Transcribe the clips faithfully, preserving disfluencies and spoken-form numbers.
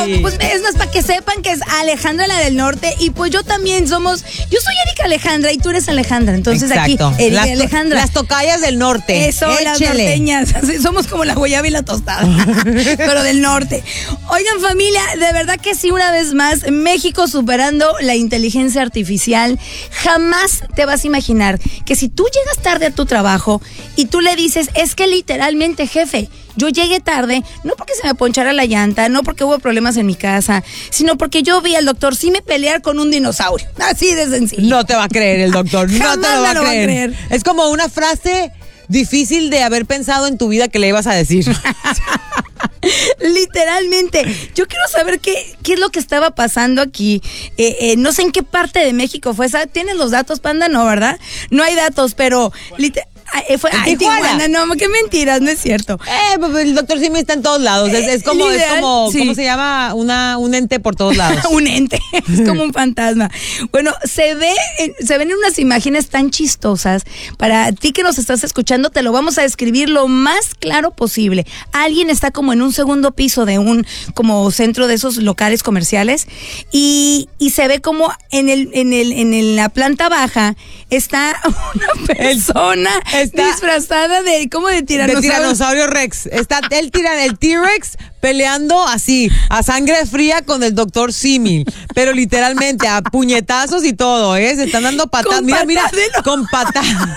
Pues es más para que sepan que es Alejandra la del Norte y pues yo también somos, yo soy Erika Alejandra y tú eres Alejandra, entonces exacto. Aquí Erika las to- Alejandra. Las tocayas del norte. Eso, Échele. Las norteñas, somos como la guayaba y la tostada, pero del norte. Oigan familia, de verdad que sí, una vez más, México superando la inteligencia artificial. Jamás te vas a imaginar que si tú llegas tarde a tu trabajo y tú le dices, es que literalmente jefe, yo llegué tarde, no porque se me ponchara la llanta, no porque hubo problemas en mi casa, sino porque yo vi al doctor Simi pelear con un dinosaurio. Así de sencillo. No te va a creer el doctor, no Jamás te lo va, lo a, va a creer. creer. Es como una frase difícil de haber pensado en tu vida que le ibas a decir. Literalmente. Yo quiero saber qué, qué es lo que estaba pasando aquí. Eh, eh, no sé en qué parte de México fue. ¿Tienes los datos, Panda? No, ¿verdad? No hay datos, pero... Liter- Eh, fue, ay, Tijuana. Tijuana, no, qué mentiras, no es cierto. Eh, pues el doctor Simi está en todos lados. Es, es como, Literal, es como, sí. ¿cómo se llama? Una, un ente por todos lados. Un ente, es como un fantasma. Bueno, se ve, se ven unas imágenes tan chistosas. Para ti que nos estás escuchando, te lo vamos a describir lo más claro posible. Alguien está como en un segundo piso de un como centro de esos locales comerciales y, y se ve como en el, en el, en el, la planta baja está una persona Está disfrazada de, ¿cómo de tiranosaurio? De tiranosaurio Rex. Está el, tira, el T-Rex peleando así, a sangre fría con el doctor Simi. Pero literalmente, a puñetazos y todo, ¿eh? Se están dando patadas. Con Mira, mira, patadelo. con patadas.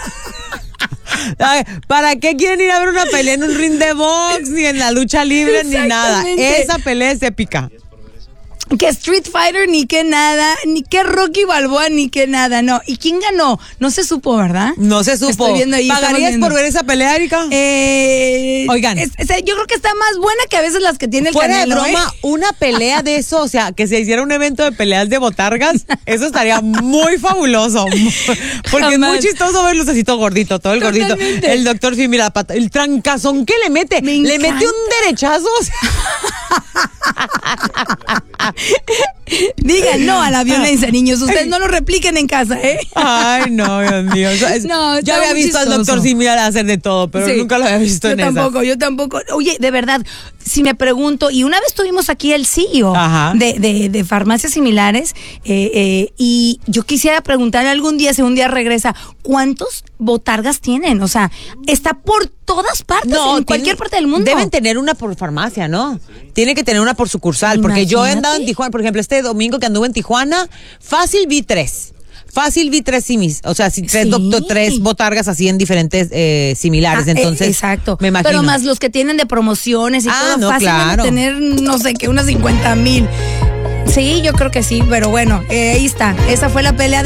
¿Para qué quieren ir a ver una pelea en un ring de box, ni en la lucha libre, ni nada? Esa pelea es épica. Que Street Fighter, ni que nada, ni que Rocky Balboa, ni que nada, no. ¿Y quién ganó? No se supo, ¿verdad? No se supo. Estoy viendo ahí, ¿Pagarías viendo. por ver esa pelea, Erika? Eh, Oigan. Es, es, yo creo que está más buena que a veces las que tiene el Fuera Canelo, de broma, ¿eh? una pelea de eso, o sea, que se hiciera un evento de peleas de botargas, eso estaría muy fabuloso. Porque Jamás. es muy chistoso verlos así todo gordito, todo el Totalmente. gordito. El doctor sí, mira, pata, el trancazón que le mete. Me le encanta. mete un derechazo. O sea, Digan no a la violencia, niños. Ustedes no lo repliquen en casa, ¿eh? ay, no, Dios mío. O sea, es- No, yo está había muy visto al chistoso. doctor Simi hacer de todo, pero Sí. nunca lo había visto Yo en esas. tampoco, yo tampoco. Oye, de verdad, si me pregunto, y una vez tuvimos aquí el C E O Ajá. de, de, de farmacias similares, eh, eh, y yo quisiera preguntarle algún día, si un día regresa, ¿cuántos botargas tienen? O sea, está por todas partes, en tienen- cualquier parte del mundo. Deben tener una por farmacia, ¿no? Tiene que tener una por sucursal, porque yo he andado en Imagínate. Tijuana, por ejemplo, este domingo que anduve en Tijuana, fácil vi tres. Fácil vi tres simis, o sea, si tres, Sí. doctor, tres botargas así en diferentes eh, similares, Ah, eh, entonces exacto. me imagino. Pero más los que tienen de promociones y Ah, todo, no, fácil van a claro. tener, no sé qué, unas cincuenta mil. Sí, yo creo que sí, pero bueno, eh, ahí está. Esa fue la pelea de